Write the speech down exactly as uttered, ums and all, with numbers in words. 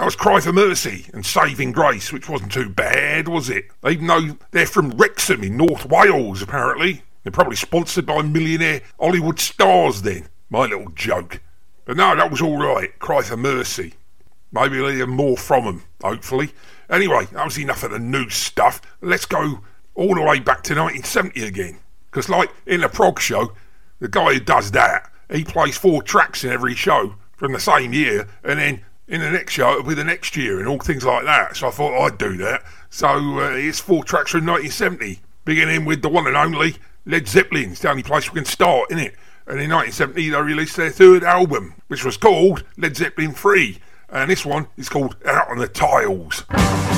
That was Cry for Mercy and Saving Grace, which wasn't too bad, was it? Even though they're from Wrexham in North Wales, apparently. They're probably sponsored by millionaire Hollywood stars then. My little joke. But no, that was alright. Cry for Mercy. Maybe we'll hear more from them, hopefully. Anyway, that was enough of the new stuff. Let's go all the way back to nineteen seventy again. Because like in the prog show, the guy who does that, he plays four tracks in every show from the same year, and then in the next show it'll be the next year and all things like that. So I thought I'd do that. So uh, it's four tracks from nineteen seventy, beginning with the one and only Led Zeppelin. It's the only place we can start, isn't it? And in nineteen seventy they released their third album, which was called Led Zeppelin three. And this one is called Out on the Tiles.